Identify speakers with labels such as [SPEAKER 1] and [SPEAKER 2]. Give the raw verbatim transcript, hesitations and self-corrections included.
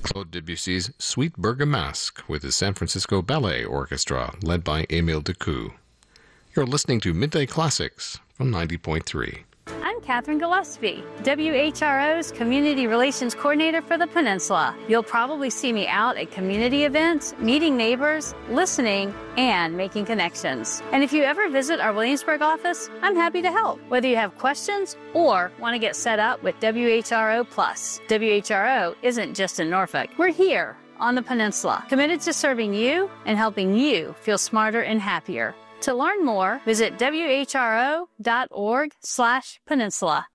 [SPEAKER 1] Claude Debussy's Sweet Bergamasque with the San Francisco Ballet Orchestra, led by Emile Decoux. You're listening to Midday Classics from ninety point three.
[SPEAKER 2] I'm Catherine Gillespie, W H R O's Community Relations Coordinator for the Peninsula. You'll probably see me out at community events, meeting neighbors, listening, and making connections. And if you ever visit our Williamsburg office, I'm happy to help, whether you have questions or want to get set up with W H R O Plus. W H R O isn't just in Norfolk. We're here on the Peninsula, committed to serving you and helping you feel smarter and happier. To learn more, visit W H R O dot org slash peninsula.